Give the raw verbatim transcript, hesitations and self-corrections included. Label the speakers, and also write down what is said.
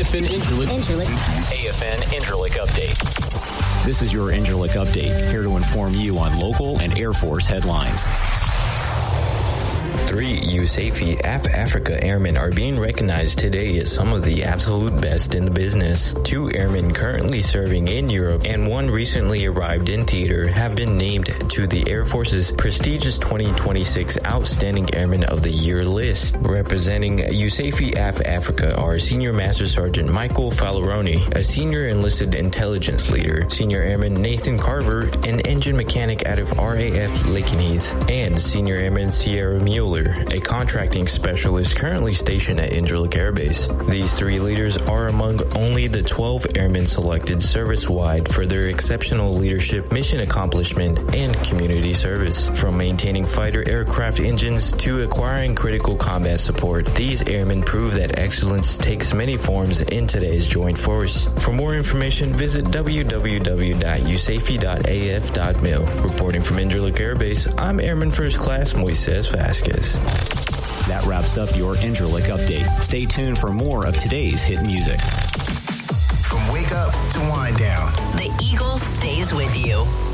Speaker 1: F N Incirlik.
Speaker 2: Incirlik.
Speaker 3: A F N Incirlik Update.
Speaker 4: This is your Incirlik Update, here to inform you on local and Air Force headlines.
Speaker 5: Three USAFE A F Africa airmen are being recognized today as some of the absolute best in the business. Two airmen currently serving in Europe and one recently arrived in theater have been named to the Air Force's prestigious twenty twenty-six Outstanding Airman of the Year list. Representing USAFE A F Africa are Senior Master Sergeant Michael Falleroni, a Senior Enlisted Intelligence Leader, Senior Airman Nathan Carver, an engine mechanic out of R A F Lakenheath, and Senior Airman Sierra Mueller, a contracting specialist currently stationed at Incirlik Air Base. These three leaders are among only the twelve airmen selected service-wide for their exceptional leadership, mission accomplishment, and community service. From maintaining fighter aircraft engines to acquiring critical combat support, these airmen prove that excellence takes many forms in today's joint force. For more information, visit w w w dot u s a f e dot a f dot mil. Reporting from Incirlik Air Base, I'm Airman First Class Moises Vasquez.
Speaker 4: That wraps up your Incirlik Update. Stay tuned for more of today's hit music.
Speaker 6: From wake up to wind down,
Speaker 7: the Eagle stays with you.